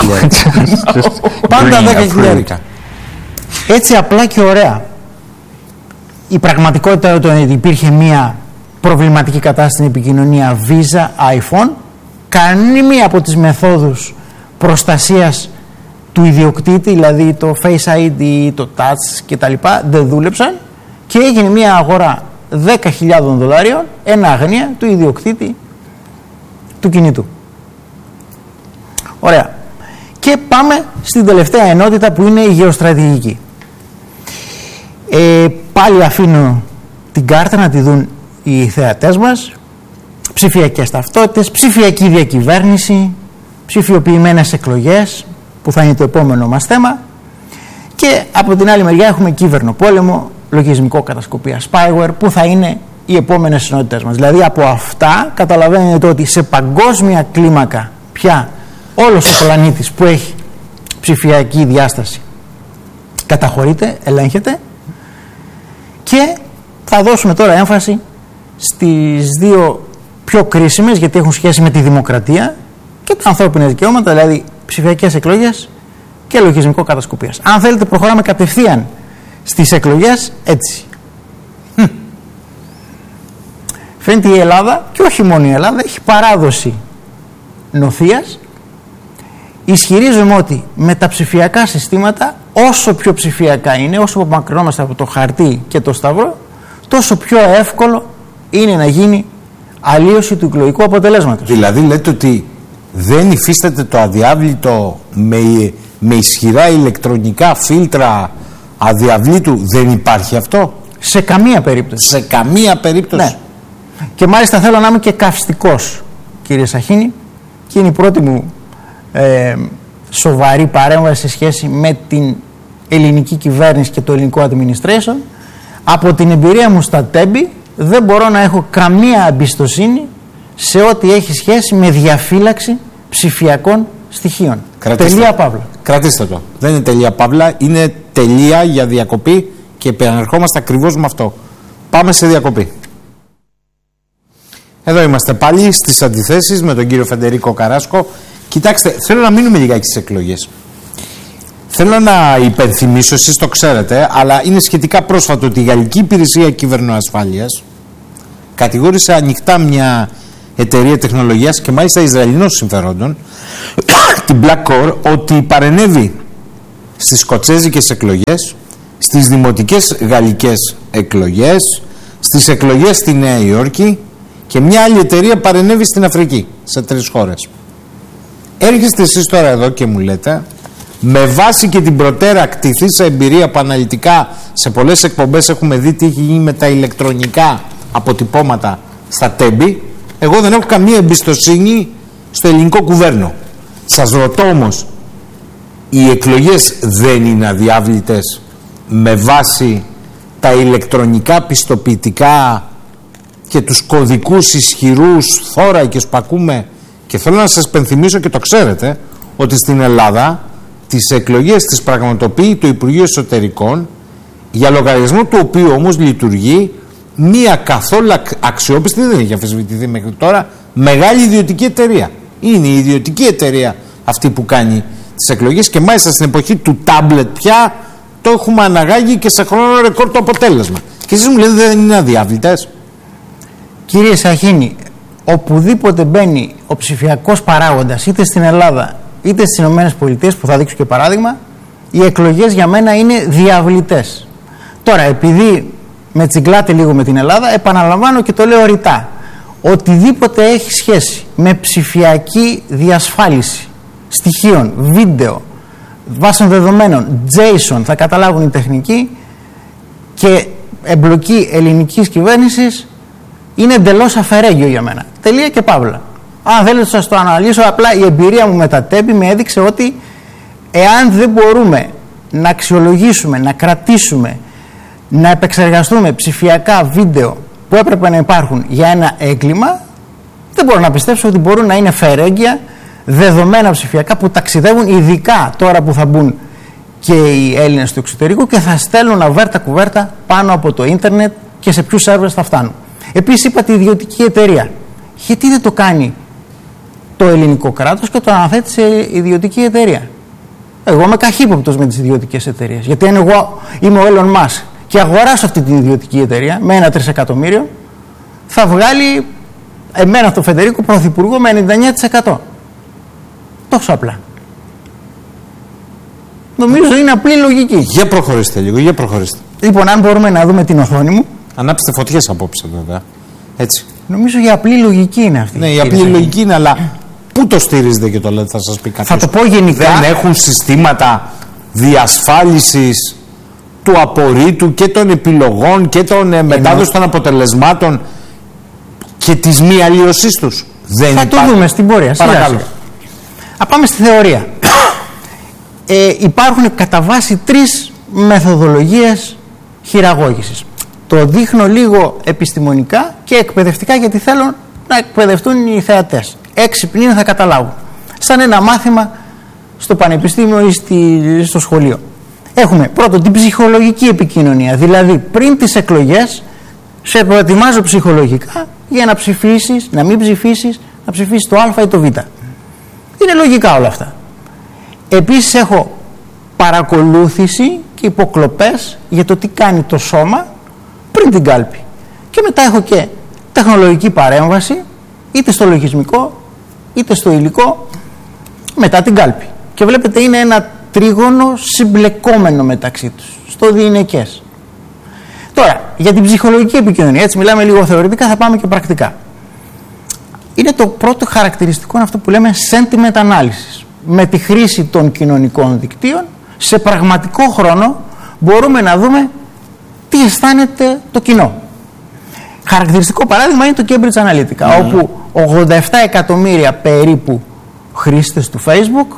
Πάντα 10.000. Έτσι απλά και ωραία. Η πραγματικότητα όταν υπήρχε μια προβληματική κατάσταση στην επικοινωνία Visa, iPhone, κανένα από τις μεθόδους προστασίας του ιδιοκτήτη, δηλαδή το Face ID, το Touch κτλ, δεν δούλεψαν και έγινε μια αγορά $10.000 εν αγνία του ιδιοκτήτη του κινητού. Ωραία. Και πάμε στην τελευταία ενότητα που είναι η γεωστρατηγική. Πάλι αφήνω την κάρτα να τη δουν οι θεατές μας. Ψηφιακές ταυτότητες, ψηφιακή διακυβέρνηση, ψηφιοποιημένες εκλογές που θα είναι το επόμενο μας θέμα, και από την άλλη μεριά έχουμε κυβερνοπόλεμο, λογισμικό κατασκοπία, spyware, που θα είναι οι επόμενες ενότητες μας. Δηλαδή από αυτά καταλαβαίνετε ότι σε παγκόσμια κλίμακα πια όλος ο πλανήτης που έχει ψηφιακή διάσταση καταχωρείται, ελέγχεται, και θα δώσουμε τώρα έμφαση στις δύο πιο κρίσιμες, γιατί έχουν σχέση με τη δημοκρατία και τα ανθρώπινα δικαιώματα, δηλαδή ψηφιακές εκλογές και λογισμικό κατασκοπίας. Αν θέλετε προχωράμε κατευθείαν στις εκλογές έτσι. Φαίνεται η Ελλάδα, και όχι μόνο η Ελλάδα, έχει παράδοση νοθείας. Ισχυρίζομαι ότι με τα ψηφιακά συστήματα, όσο πιο ψηφιακά είναι, όσο απομακρυνόμαστε από το χαρτί και το σταυρό, τόσο πιο εύκολο είναι να γίνει αλλίωση του εκλογικού αποτελέσματος. Δηλαδή λέτε ότι δεν υφίσταται το αδιάβλητο με ισχυρά ηλεκτρονικά φίλτρα αδιαβλήτου, δεν υπάρχει αυτό? Σε καμία περίπτωση. Σε καμία περίπτωση. Ναι. Και μάλιστα θέλω να είμαι και καυστικός, κύριε Σαχίνη, και είναι η πρώτη μου σοβαρή παρέμβαση σε σχέση με την ελληνική κυβέρνηση και το ελληνικό administration. Από την εμπειρία μου στα τέμπη δεν μπορώ να έχω καμία εμπιστοσύνη σε ό,τι έχει σχέση με διαφύλαξη ψηφιακών στοιχείων. Τελεία παύλα. Κρατήστε το. Δεν είναι τελεία παύλα, είναι τελεία για διακοπή, και επαναρχόμαστε ακριβώς με αυτό. Πάμε σε διακοπή. Εδώ είμαστε πάλι στις αντιθέσεις με τον κύριο Φεντερίκο Καράσκο. Κοιτάξτε, θέλω να μείνουμε λιγάκι στις εκλογές. Θέλω να υπενθυμίσω, εσείς το ξέρετε, αλλά είναι σχετικά πρόσφατο, ότι η Γαλλική Υπηρεσία Κυβερνοασφάλειας κατηγόρησε ανοιχτά μια εταιρεία τεχνολογίας, και μάλιστα Ισραηλινών συμφερόντων, την BlackCore, ότι παρενέβη στις σκοτσέζικες εκλογές, στις δημοτικές γαλλικές εκλογές, στις εκλογές στη Νέα Υόρκη, και μια άλλη εταιρεία παρενέβη στην Αφρική, σε 3 χώρες. Έρχεστε εσείς τώρα εδώ και μου λέτε, με βάση και την προτέρα κτηθήσα εμπειρία που αναλυτικά σε πολλές εκπομπές έχουμε δει τι έχει γίνει με τα ηλεκτρονικά αποτυπώματα στα τέμπη, εγώ δεν έχω καμία εμπιστοσύνη στο ελληνικό κουβέρνο. Σας ρωτώ όμως, οι εκλογές δεν είναι αδιάβλητες με βάση τα ηλεκτρονικά πιστοποιητικά και τους κωδικούς ισχυρούς θώρακες που ακούμε? Και θέλω να σας πενθυμίσω, και το ξέρετε, ότι στην Ελλάδα τις εκλογές τις πραγματοποιεί το Υπουργείο Εσωτερικών, για λογαριασμό του οποίου όμως λειτουργεί μία καθόλου αξιόπιστη, δεν έχει αμφισβητηθεί μέχρι τώρα, μεγάλη ιδιωτική εταιρεία. Είναι η ιδιωτική εταιρεία αυτή που κάνει τις εκλογές, και μάλιστα στην εποχή του τάμπλετ πια το έχουμε αναγάγει και σε χρόνο ρεκόρ το αποτέλεσμα. Και εσείς μου λέτε δεν είναι αδιάβλητες? Κύριε Σαχίνη, οπουδήποτε μπαίνει ο ψηφιακός παράγοντας, είτε στην Ελλάδα είτε στις Ηνωμένες Πολιτείες, που θα δείξω και παράδειγμα, οι εκλογές για μένα είναι διαβλητές. Τώρα, επειδή με τσιγκλάτε λίγο με την Ελλάδα, επαναλαμβάνω και το λέω ρητά, οτιδήποτε έχει σχέση με ψηφιακή διασφάλιση στοιχείων, βίντεο, βάσεων δεδομένων, JSON, θα καταλάβουν οι τεχνικοί, και εμπλοκή ελληνικής κυβέρνησης, είναι εντελώς αφαιρέγγιο για μένα. Τελεία και παύλα. Αν θέλετε σας το αναλύσω, απλά η εμπειρία μου με τα τέμπη με έδειξε ότι εάν δεν μπορούμε να αξιολογήσουμε, να κρατήσουμε, να επεξεργαστούμε ψηφιακά βίντεο που έπρεπε να υπάρχουν για ένα έγκλημα, δεν μπορώ να πιστέψω ότι μπορούν να είναι φερέγγια δεδομένα ψηφιακά που ταξιδεύουν, ειδικά τώρα που θα μπουν και οι Έλληνες του εξωτερικού και θα στέλνουν αβέρτα κουβέρτα πάνω από το ίντερνετ και σε ποιους σερβερς θα φτάνουν. Επίσης είπατε ιδιωτική εταιρεία. Γιατί δεν το κάνει το ελληνικό κράτος και το αναθέτει σε ιδιωτική εταιρεία. Εγώ είμαι καχύποπτος με τις ιδιωτικές εταιρείες. Γιατί αν εγώ είμαι ο Elon Musk και αγοράσω αυτή την ιδιωτική εταιρεία με 1 τρισεκατομμύριο, θα βγάλει εμένα τον Φεντερίκο πρωθυπουργό με 99%. Τόσο απλά. Νομίζω είναι απλή λογική. Για προχωρήστε λίγο, για προχωρήστε. Λοιπόν, αν μπορούμε να δούμε την οθόνη μου. Ανάψτε φωτιές απόψε, βέβαια. Έτσι. Νομίζω η απλή λογική είναι αυτή. Ναι, η απλή λογική είναι, αλλά πού το στηρίζετε και το λέτε, θα σας πει κάποιος? Θα το πω γενικά. Δεν έχουν συστήματα διασφάλισης του απορρίτου και των επιλογών και των μετάδοση των αποτελεσμάτων και της μη αλλοιωσής τους? Δεν θα το δούμε στην πορεία. Παρακαλώ. Θα πάμε στη θεωρία. Υπάρχουν κατά βάση 3 μεθοδολογίες χειραγώγησης. Το δείχνω λίγο επιστημονικά και εκπαιδευτικά, γιατί θέλω να εκπαιδευτούν οι θεατές. Έξυπνοι θα καταλάβουν. Σαν ένα μάθημα στο πανεπιστήμιο ή στο σχολείο. Έχουμε πρώτον την ψυχολογική επικοινωνία. Δηλαδή πριν τις εκλογές σε προετοιμάζω ψυχολογικά για να ψηφίσεις, να μην ψηφίσεις, να ψηφίσεις το Α ή το Β. Είναι λογικά όλα αυτά. Επίσης έχω παρακολούθηση και υποκλοπές για το τι κάνει το σώμα πριν την κάλπη. Και μετά έχω και τεχνολογική παρέμβαση, είτε στο λογισμικό είτε στο υλικό, μετά την κάλπη. Και βλέπετε είναι ένα τρίγωνο συμπλεκόμενο μεταξύ τους, στο διηνεκές. Τώρα, για την ψυχολογική επικοινωνία, έτσι μιλάμε λίγο θεωρητικά, θα πάμε και πρακτικά. Είναι το πρώτο χαρακτηριστικό αυτό που λέμε sentiment analysis. Με τη χρήση των κοινωνικών δικτύων, σε πραγματικό χρόνο μπορούμε να δούμε τι αισθάνεται το κοινό. Χαρακτηριστικό παράδειγμα είναι το Cambridge Analytica, όπου 87 εκατομμύρια περίπου χρήστες του Facebook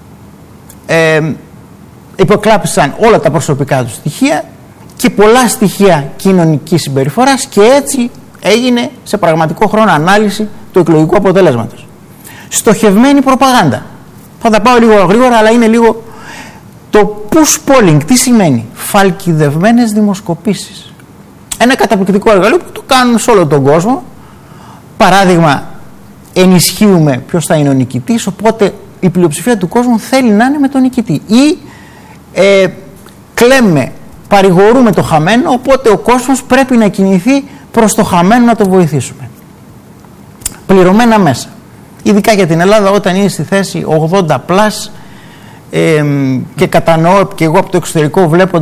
υποκλάπησαν όλα τα προσωπικά τους στοιχεία και πολλά στοιχεία κοινωνικής συμπεριφοράς, και έτσι έγινε σε πραγματικό χρόνο ανάλυση του εκλογικού αποτελέσματος. Στοχευμένη προπαγάνδα. Θα τα πάω λίγο γρήγορα, αλλά είναι λίγο το push polling. Τι σημαίνει? Φαλκιδευμένες δημοσκοπήσεις. Ένα καταπληκτικό εργαλείο που το κάνουν σε όλο τον κόσμο. Παράδειγμα, ενισχύουμε ποιος θα είναι ο νικητής, οπότε η πλειοψηφία του κόσμου θέλει να είναι με τον νικητή. Ή κλαίμε, παρηγορούμε το χαμένο, οπότε ο κόσμος πρέπει να κινηθεί προς το χαμένο να το βοηθήσουμε. Πληρωμένα μέσα. Ειδικά για την Ελλάδα, όταν είναι στη θέση 80+, και κατανοώ και εγώ από το εξωτερικό βλέπω